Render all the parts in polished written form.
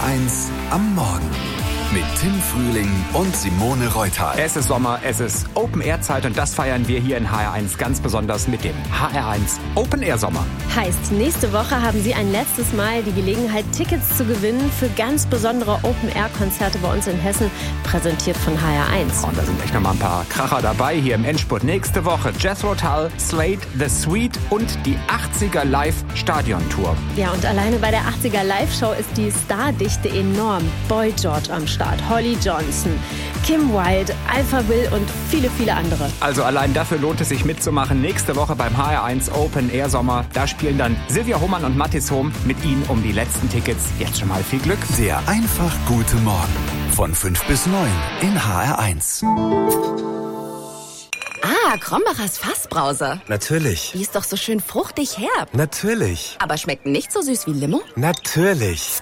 HR1 am Morgen. Mit Tim Frühling und Simone Reuter. Es ist Sommer, es ist Open-Air-Zeit und das feiern wir hier in HR1 ganz besonders mit dem HR1 Open-Air-Sommer. Heißt, nächste Woche haben Sie ein letztes Mal die Gelegenheit, Tickets zu gewinnen für ganz besondere Open-Air-Konzerte bei uns in Hessen, präsentiert von HR1. Und da sind echt nochmal ein paar Kracher dabei hier im Endspurt. Nächste Woche Jethro Tull, Slade, The Sweet und die 80er Live-Stadion-Tour. Ja, und alleine bei der 80er Live-Show ist die Stardichte enorm. Boy George am Start, Holly Johnson, Kim Wilde, Alpha Will und viele, viele andere. Also allein dafür lohnt es sich mitzumachen. Nächste Woche beim HR1 Open Air Sommer. Da spielen dann Silvia Hohmann und Mathis Hohm mit Ihnen um die letzten Tickets. Jetzt schon mal viel Glück. Der einfach gute Morgen. Von 5 bis 9 in HR1. Ah, Krombachers Fassbrause. Natürlich. Die ist doch so schön fruchtig herb. Natürlich. Aber schmeckt nicht so süß wie Limo? Natürlich.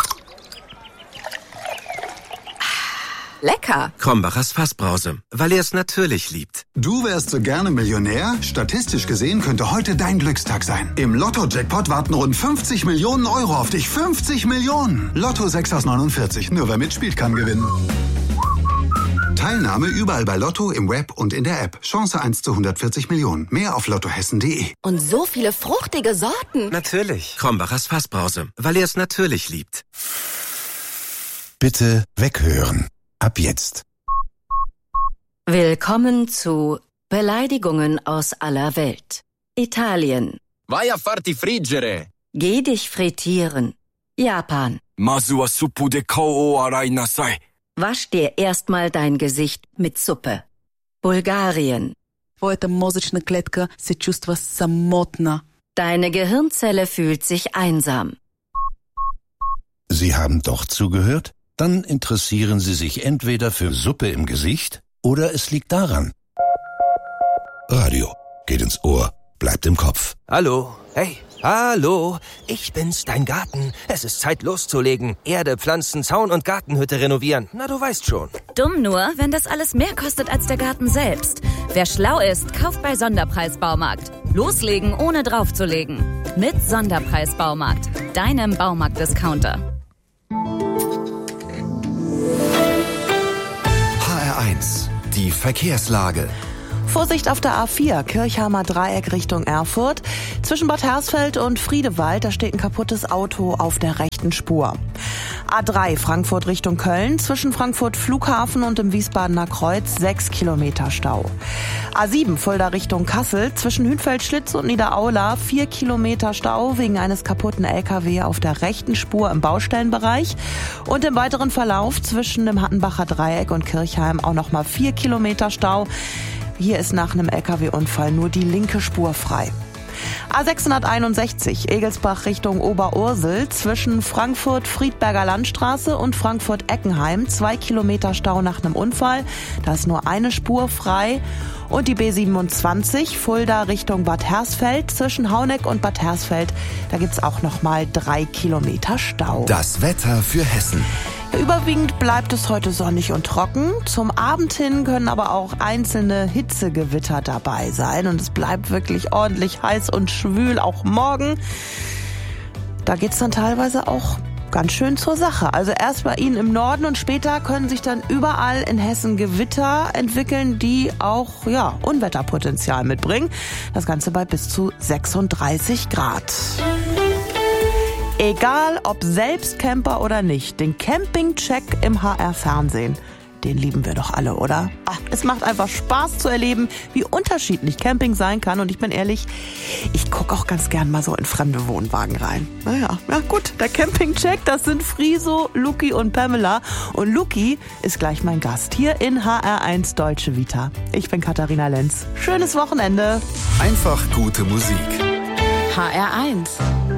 Lecker. Krombachers Fassbrause, weil er es natürlich liebt. Du wärst so gerne Millionär? Statistisch gesehen könnte heute dein Glückstag sein. Im Lotto-Jackpot warten rund 50 Millionen Euro auf dich. 50 Millionen! Lotto 6 aus 49. Nur wer mitspielt, kann gewinnen. Teilnahme überall bei Lotto, im Web und in der App. Chance 1 zu 140 Millionen. Mehr auf lottohessen.de. Und so viele fruchtige Sorten. Natürlich. Krombachers Fassbrause, weil er es natürlich liebt. Bitte weghören. Ab jetzt. Willkommen zu Beleidigungen aus aller Welt. Italien. Vai a farti friggere. Geh dich frittieren. Japan. Masu wa suppu de kou o arai nasai. Wasch dir erstmal dein Gesicht mit Suppe. Bulgarien. Твоята мозъчна клетка се чувства самотна. Deine Gehirnzelle fühlt sich einsam. Sie haben doch zugehört? Dann interessieren Sie sich entweder für Suppe im Gesicht oder es liegt daran. Radio geht ins Ohr, bleibt im Kopf. Hallo, hey, hallo, ich bin's, dein Garten. Es ist Zeit loszulegen. Erde, Pflanzen, Zaun und Gartenhütte renovieren. Na, du weißt schon. Dumm nur, wenn das alles mehr kostet als der Garten selbst. Wer schlau ist, kauft bei Sonderpreis-Baumarkt. Loslegen, ohne draufzulegen. Mit Sonderpreis-Baumarkt, deinem Baumarkt-Discounter. HR1, die Verkehrslage. Vorsicht auf der A4, Kirchheimer Dreieck Richtung Erfurt. Zwischen Bad Hersfeld und Friedewald, da steht ein kaputtes Auto auf der rechten Spur. A3 Frankfurt Richtung Köln, zwischen Frankfurt Flughafen und dem Wiesbadener Kreuz 6 Kilometer Stau. A7 Fulda Richtung Kassel, zwischen Hünfeld-Schlitz und Niederaula 4 Kilometer Stau wegen eines kaputten LKW auf der rechten Spur im Baustellenbereich. Und im weiteren Verlauf zwischen dem Hattenbacher Dreieck und Kirchheim auch nochmal 4 Kilometer Stau. Hier ist nach einem LKW-Unfall nur die linke Spur frei. A661 Egelsbach Richtung Oberursel, zwischen Frankfurt-Friedberger Landstraße und Frankfurt-Eckenheim 2 Kilometer Stau nach einem Unfall. Da ist nur eine Spur frei. Und die B27 Fulda Richtung Bad Hersfeld, zwischen Hauneck und Bad Hersfeld, da gibt's auch noch mal 3 Kilometer Stau. Das Wetter für Hessen. Überwiegend bleibt es heute sonnig und trocken. Zum Abend hin können aber auch einzelne Hitzegewitter dabei sein. Und es bleibt wirklich ordentlich heiß und schwül, auch morgen. Da geht's dann teilweise auch ganz schön zur Sache. Also erst bei Ihnen im Norden und später können sich dann überall in Hessen Gewitter entwickeln, die auch Unwetterpotenzial mitbringen. Das Ganze bei bis zu 36 Grad. Egal ob selbst Camper oder nicht, den Campingcheck im HR-Fernsehen, den lieben wir doch alle, oder? Es macht einfach Spaß zu erleben, wie unterschiedlich Camping sein kann. Und ich bin ehrlich, ich gucke auch ganz gern mal so in fremde Wohnwagen rein. Naja, ja gut, der Campingcheck, das sind Friso, Luki und Pamela. Und Luki ist gleich mein Gast hier in HR1 Deutsche Vita. Ich bin Katharina Lenz. Schönes Wochenende. Einfach gute Musik. HR1